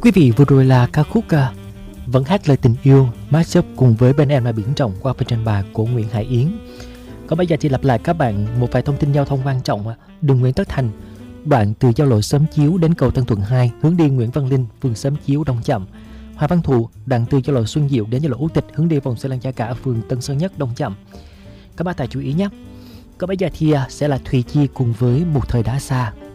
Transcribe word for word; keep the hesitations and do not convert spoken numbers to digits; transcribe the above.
quý vị, vừa rồi là ca khúc uh, Vẫn Hát Lời Tình Yêu mashup cùng với Bên Em Là Biển Rộng qua phần trình bày của Nguyễn Hải Yến. Còn bây giờ thì lặp lại các bạn một vài thông tin giao thông quan trọng. Đường Nguyễn Tất Thành, đoạn từ giao lộ Xóm Chiếu đến cầu Tân Thuận hai, hướng đi Nguyễn Văn Linh, phường Xóm Chiếu đông chậm. Hoàng Văn Thụ, đoạn từ giao lộ Xuân Diệu đến giao lộ Ú Tịch, hướng đi vòng xoay Lăng Gia Cả, phường Tân Sơn Nhất đông chậm. Các bác tài chú ý nhé. Còn bây giờ thì sẽ là Thùy Chi cùng với Một Thời Đã Xa.